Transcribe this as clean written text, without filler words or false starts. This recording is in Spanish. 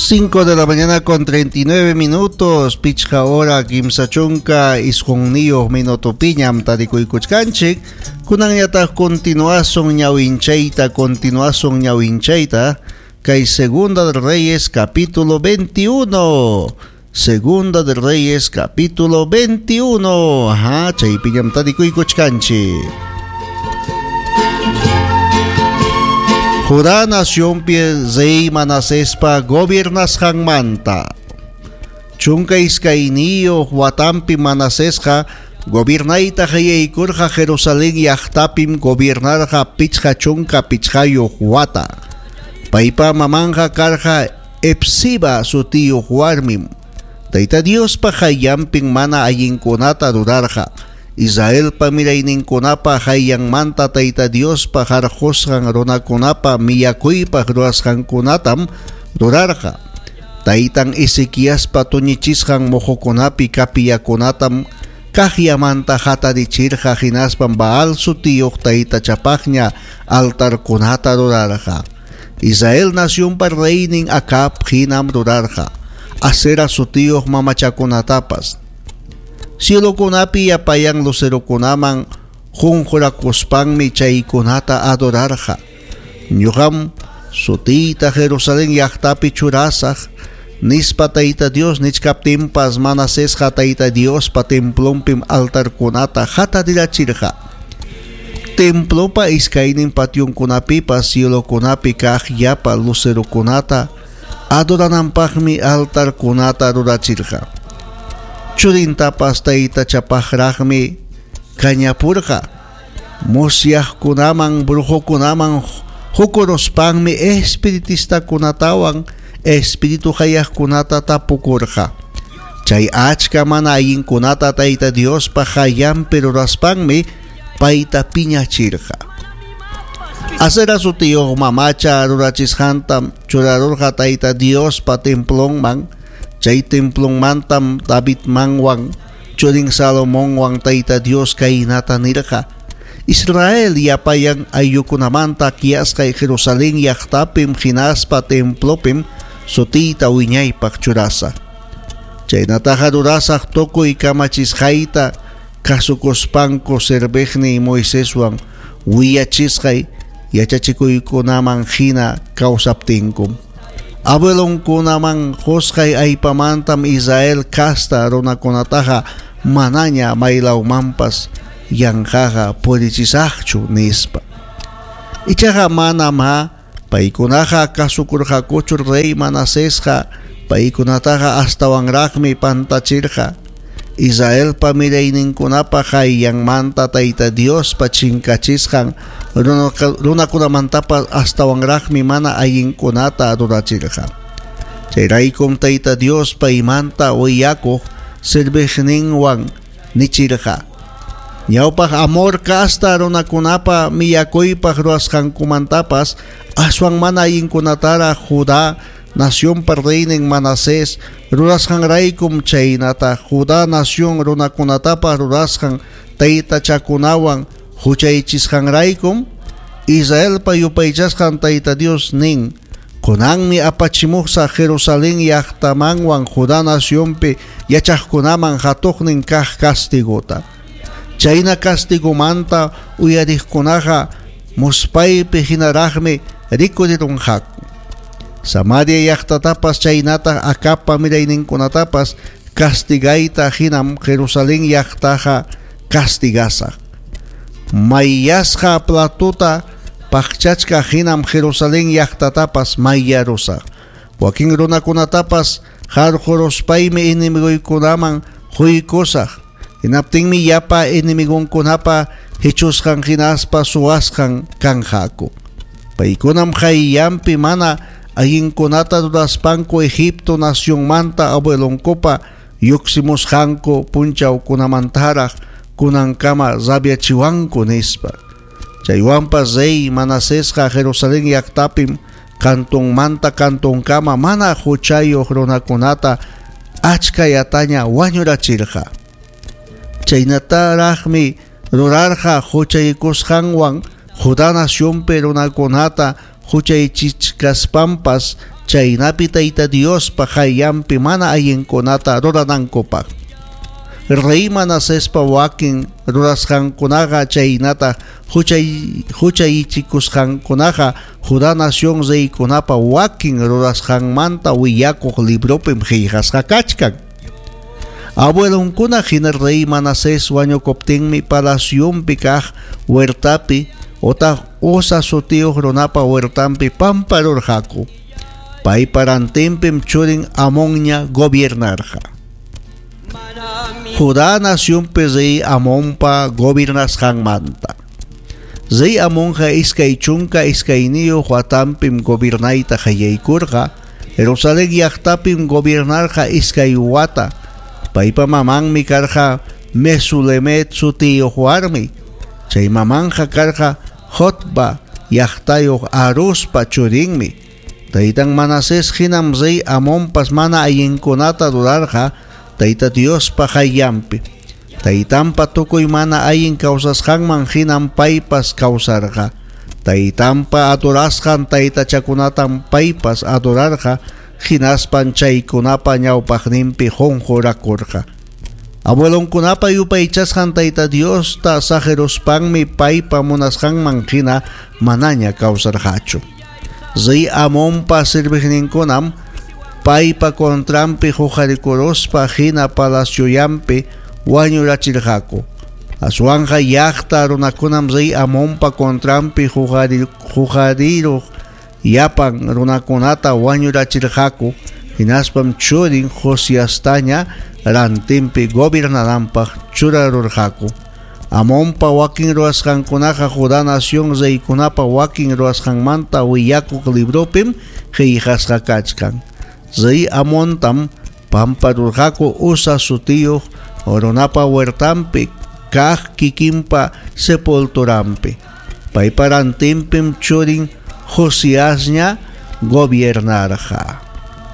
5 de la mañana con 39 minutos. Pichka hora Kimsachunka Isjonio Minotopiñam Tadikuikuchkanchik. Kunan yata continuación ñawincheita. Kay Segunda de Reyes capítulo 21. Segunda de Reyes capítulo 21. Ajá, chaypiñam Tadikuikuchkanchik. Judá nación pie zei Manasespa gobiernas hangmanta. Chunka iskainio huatampi Manasesja gobiernaita hayeikurja Jerusalén yachtapim gobernarja pichja chunka pichjayo huata. Paipa mamanja karja epsiba su tío huarmim. Taita Dios pa hayamping mana ayinkunata durarja. Israel pa mirainin kunapa hayang manta taita Dios pa harjosang rona kunapa miyakuy pa hruasang kunatam durarja. Taitang Ezequias pa tunichishang mojo kunapi kapiya kunatam kahyamanta hata dichirja hinaspam Baal su tiyok taita chapaknya altar kunata durarja. Israel nación pa reinin Acab hinam durarja. Asera su tiyok mamachakunatapas. Silo kunapi yapayang lucero kunamang junjurakuspangmi chay kunata adorarja. Nyuham sutita Jerusalén yaktapi churasaj. Nispa taita Dios nichkaptimpas Manasesja taita Dios pa templompim altar kunata hata dirachirja. Templo pa iskainin patyong kunapipa silo kunapi kaj yapa lucero kunata adoranampagmi altar kunata durachirja. Churintapas taita chapajrajmi kañapurja. Musiaj kunamang brujo kunamang jukorospangmi espiritista kunatawan espiritu hayaj kunata tapukurja. Chay achka mana ayin kunata taita Dios pa hayam peruraspangmi paita piñachirja. Asera su tío mamacha rurachishantam churarurja taita Dios pa templong mang. Chay templong mantam David mangwang churing Salomón wang taita Dios kainata nirja. Israel yapayang ayukunamanta kias kay Jerusalén yaktapim hinaspa templopim sutita wiñay pakchurasa. Chay nataja durasak tokoy kamachisjaita kasukospanko serbejni Moisés wang wiyachisjay yachachikuykunaman hina kausaptinkum. Abuelong kunamang hoskay ay pamantam Israel kasta rona kunataja mananya maylaw mampas yang kaha purichisakchu nispa. Ichaja manam ha paikunaja kasukurja kuchur rey Manasesja paikunataja hasta wangrakmi pantachirja. Israel pamireinin kunapa hayang manta taita Dios pachinkachisjan runa kunamantapa hasta wangrakmi mana ayin kunata adurachirja. Chayraykum taita Dios paimanta oyako serbejnin wang nichirja. Ñawpaj amor kasta runa kunapa miyakoypaj ruasjan kumantapas aswang mana ayin kunatara Judá nación parreinen Manasés rurasjan raykum chaynata Judá nación runakunatapa rurasjan taita chakunawan huchaychisjan raykum Israel payupaychasjan taita Dios nin kunanmi apachimuksa Jerusalén yaktamangwan Judá naciónpi yachajkunaman hatuknin kaj castigota. Chayna castigomanta uyarikkunaja muspaypi hinarajmi rikurirunjak. Samaria yaktatapas chaynata akapa mirayninkunatapas castigaita hinam Jerusalén yaktaja castigasa. Mayasja platuta pakchachka hinam Jerusalén yaktatapas mayarusa. Wakin runakunatapas harjorospaymi inimiguykunaman huykosaj. Inaptingmi yapa inimigungkunapa hichusjan hinaspa suasjan kanjaku. Paykunam hayyampi mana ayin kunata duraspanko Egipto nación manta abuelong kopa yuksimus hanko punchaw kunamantaraj kunankama zabiachiwanko nispa. Chaywampa zei Manasesja Jerusalén yaktapim kantong manta kantong kama mana huchayo runakunata achka yataña wañurachirja. Chaynatarajmi rurarja huchaykusjanwan Judá nación perunakunata huchaychichkaspampas chaynapi Tayta Dios pa hayampi mana ayinkunata ruranankupak. Rey Manasespa wakin rurasqankunaqa chaynata huchayichikusqankunaqa Judá nación reykunapa wakin rurasqanmanta willakuq librupim qillqasqa kachkan. Abuelonkuna hina Rey Manases wañukuptinmi palaciumpi kaq huertapi otaq usa sutiyuq runapa huertampi pamparurqaku. Pay parantinpim churin Amonña gobiernarqa. Judá naciónpi rey Amonpa gobernasqanmanta. Rey Amonqa iskay chunka iskayniyu watampim gobernayta qayaykurqa, Jerusalén llaqtapim gobernarqa iskay wata. Paypa mamanmi karqa Mesulemet sutiyuq warmi. Chay mamanqa karqa Jotba llaqtayuq Aruspa churinmi. Taytan Manases hinam rey Amonpas mana ayinkunata rurarqa Tayta Diospa hayampi. Taytanpa tukuy mana ayin kawsasqanman hinam paypas kawsarqa. Taytanpa adorasqan taytachakunatan paypas adorarqa hinaspan chaykunapa ñawpaqninpi qunqurakurqa. Abuelonkunapa yupaychasqan Tayta Diosta sajeruspanmi paypa munasqanman hina manaña kawsarqachu. Rey Amonpa sirviqninkunam paypa kontrampi huqarikuruspa hina palacioyampi wañurachirqaku. Aswanqa llaqta runakunam Rey Amonpa kontrampi huqariruq yapan runakunata wañurachirqaku. Hinaspam churin Josiastaña rantinpi gobernananpaq churarurqaku. Amonpa wakin ruwasqankunaqa Judá nación reykunapa wakin ruwasqanmanta willakuq librupim qillqasqa kachkan. Rey Amontam pamparurqaku usa sutiyuq runapa huertampi kaq kikinpa sepulturampi. Paypa rantinpim churin Josiasña gobiernarqa.